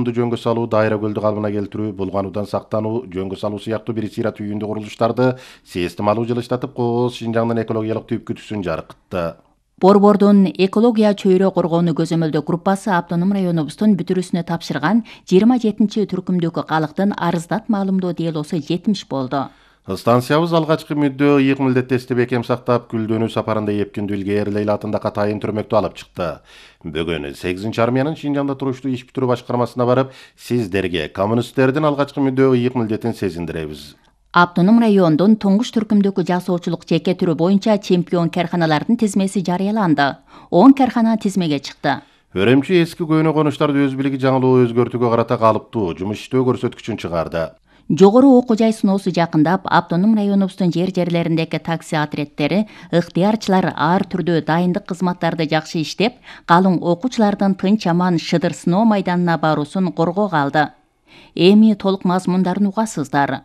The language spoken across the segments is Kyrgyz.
кумду жөнгө салуу, дайра көлдү калыбына келтирүү, булгануудан сактануу, жөнгө салуу сыяктуу бир сыйра түйүндүү курулуштарды системалуу жылыштатып, кооз Шинжаңдын экологиялык түпкү-түсүн жаркытты. Борбордун экология чөйрө коргоону көзөмөлдөө группасы автоном районубуздун бүтүрүүсүнө тапшырган 27 түркүмдөгү калктын арыздат маалымдоо делосу 70 болду. Станциябыз алгачкы мүддө ыйык милдеттестип бекем сактап, күлдөнүү сапарында эпкиндүү илгээрилейли атында катайын түрмөктү алып чыкты. Бүгүн 8-армиянын Шинжаңда туруштуу иш бүтүрүү башкармасына барып, сиздерге коммунисттердин алгачкы мүддө ыйык милдетин сезиндиребиз. Автоном райондун туңгуч түркүмдөгү жасоочулук жеке түрү боюнча чемпион карханалардын тизмеси жарыяланды. 10 кархана тизмеге чыкты. Өрөмчү эски көөнө конуштарды өз билиги жаңылоо өзгөртүүгө карата калыптуу жумуш иштөө көрсөткүчүн чыгарды. Жогору окуу жай сыноосу жакындап, автоном районубуздун жерлериндеги такси отрядтери, ыктыярчылар ар түрдүү дайындык кызматтарды жакшы иштеп, калың окуучулардын тынч аман шыдыр сыноо майданына баруусун коргоого алды. Эми толук мазмундарын угасыздар.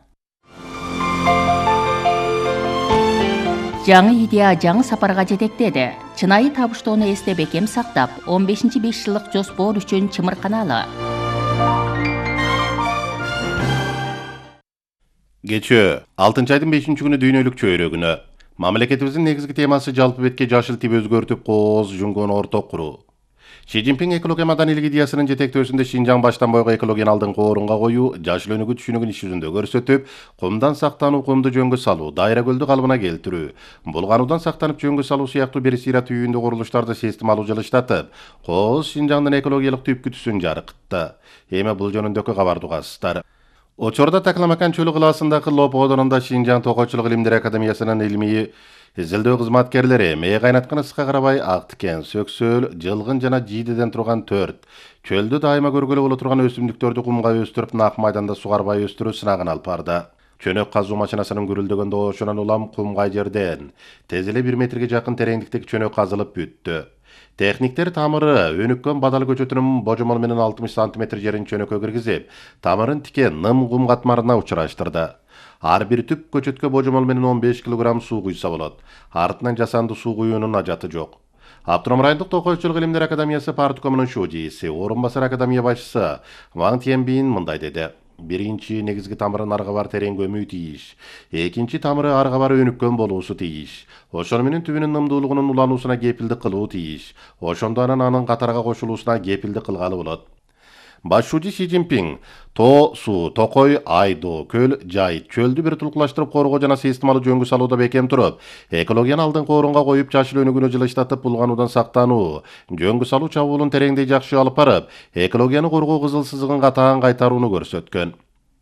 Жаңы идея жаңы сапарга жетектеди. Чынайы табыштоону эсте бекем сактап, 15-5 жылдык жоспор үчүн чымырканалы. Кечээ 6-айдын 5-күнү дүйнөлүк чөйрө күнү. Мамлекетибиздин негизги темасы жалпы бетке жашыл тип өзгөртүп, кооз жунгон орто куруу. Си Цзиньпин экология маданийлик идеясынын жетектөөсүндө Шинжаң баштан бойго экологияны алдыңкы орунга коюу, жашыл өнүгүү түшүнүгүн иш жүзүндө көрсөтүп, кумдан сактануу, кумду жөнгө салуу, дайра көлдү калыбына келтирүү, булгануудан сактанып жөнгө салуу сыяктуу бир сыйра түйүндүү курулуштарды системалуу жылыштатып, кооз Шинжаңдын экологиялык түпкү-түсүн жаркытты. Эми бул жөнүндөгү кабарды угасыздар. Очорда Такламакан чөлү кылаасындагы Лоп одонунда Шинжаң Токойчулук илимдер академиясынын илимий изилдөө кызматкерлери мээ кайнаткан ысыкка карабай ак тикен, сөксөөл, жылгын жана жийдеден турган 4 чөлдү дайыма көргөлө боло турган өсүмдүктөрдү кумга өстүрүп, нак майданда сугарбай өстүрүү сынагын алып барды. Чөнөк казуу машинасынын гүрүлдөгөндө ошонун улам кумгай жерден тез эле 1 метрге жакын тереңдиктеги чөнөк казылып бүттү. Техниктер тамыры өнүккөн бадал көчөтүнүн божомол менен 60 см жерин чөнөккө киргизип, тамырын тикен ным кум катмарына учураштырды. Ар бир түп көчөткө божомол менен 15 кг суу куйса болот. Артынан жасанды суу куюунун ажаты жок. Автоном райондук Токойчулук илимдер академиясы парткомунун шужийси, орун басар академия башчысы Ван Тьенбин мындай деди. Биринчи негизги тамырын арга бар терең көмүү тийиш. Экинчи тамыры арга бар өнүккөн болуусу тийиш. Ошону менен түбүнүн нымдуулугунун улануусуна кепилдик кылуу тийиш. Ошондо анын катарга кошулуусуна кепилдик кылгалы болот. Башчы Си Цзиньпин Тоо суу, Токой, Айдоо, Көл, Жайыт чөлдү бир тулкулаштырып коргоо жана системалуу жөнгө салууда бекем туруп, экологияны алдыңкы орунга коюп, жашыл өнүгүүнү жылыштатып, булгануудан сактануу, жөнгө салуу чабуулун тереңдей жакшы алып барып, экологияны коргоо кызыл сызыгын катаан кайтарууну көрсөткөн.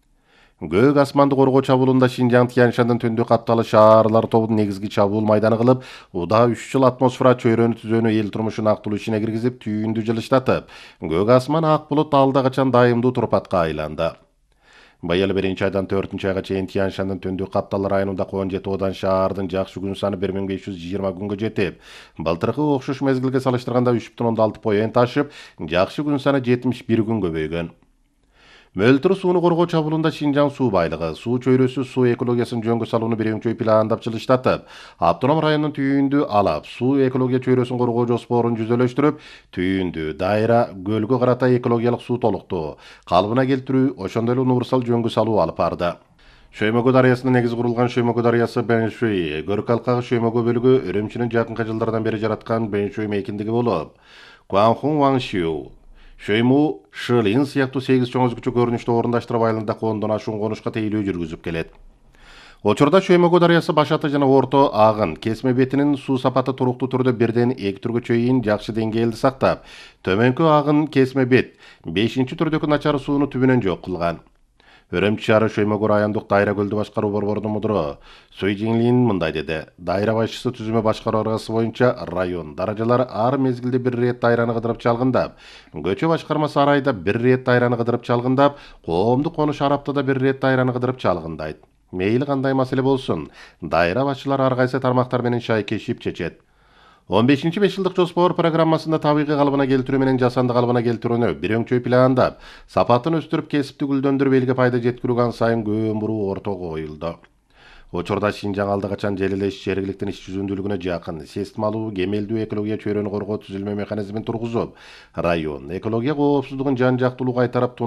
Көк асманды коргоо чабуулунда Шинжаң Тянь-Шандын түндүк капталы шаарлар тобунун негизги чабуул майданы кылып, удаа 3 жыл атмосфера чөйрөнү түзөөнү эл турмушун актылуу ишине киргизип, түйүндү жылыштатып, көк асман ак булут алда качан дайымдуу турпатка айланды. Быйыл 1-айдан 4-айга чейин Тянь-Шандын түндүк капталы районунда 17 одан шаардын жакшы күн саны 1520 күнгө жетип, былтыркы окшош мезгилге салыштырганда 3,6 поент ашып, жакшы күн саны 71 күн көбөйгөн. Мөлтүр сууну коргоо чабуулунда Шинжаң суу байлыгы, суу чөйрөсү суу экологиясын жөнгө салууну бир өңчөй пландап жылыштатып, автоном районунун түйүндү алап, суу экология чөйрөсүн коргоо жоспорун жүзөлөштүрүп, түйүндү, дайра, көлгө карата экологиялык суу толуктоо, калыбына келтирүү, ошондой эле универсал жөнгө салуу алып барды. Шөймөгө дарыясына негиз курулган Шөймөгө дарыясы Бэншуй, көрк алкагы Шөймөгө бөлүгү Өрөмчүнүн жакынкы жылдардан бери жараткан Бэншуй мейкиндиги болуп, Куанхун Ваңшүү, Шөймүү, Шылин сыяктуу 8 чоң өзгөчө көрүнүштүү орундаштырып айылында кондон ашуун конушка тейлөө жүргүзүп келет. Очорда Шөймөгө дарыясы башаты жана орто агын, кесме бетинин суу сапаты туруктуу түрдө 1-2 түргө чейин жакшы деңгээлди сактап, төмөнкү агын кесме бет 5-түрдөгү начар сууну түбүнөн жок кылган. Өрөмчү шаары Шөймөгө райондук дайра көлдү башкаруу борборунун мудуру Суй Жинлин мындай деди. Дайра башчысы түзүмө башкаруу аргасы боюнча район даражалар ар мезгилде бир ирет дайраны кыдырып чалгындап, көчө башкармасы ар айда бир ирет дайраны кыдырып чалгындап, коомдук конуш ар аптада бир ирет дайраны кыдырып чалгындайт. Мейли кандай маселе болсун, дайра башчылары ар кайсы тармактар менен шайкешип чечет. 15-5 жылдык жоспор программасында табигый калыбына келтирүү менен жасанды калыбына келтирүүнү бир өңчөй пландап, сапатын өстүрүп, кесипти гүлдөндүрүп, элге пайда жеткирүү сайын көөн буруу ортого коюлду. Очорда Шинжаң алда качан желелеш жергиликтин иш жүзүндүүлүгүнө жакын, системалуу, кемелдүү экология чөйрөнү коргоо түзүлмө механизмин тургузуп, район экология коопсуздугун жан жактуулуу кайтарып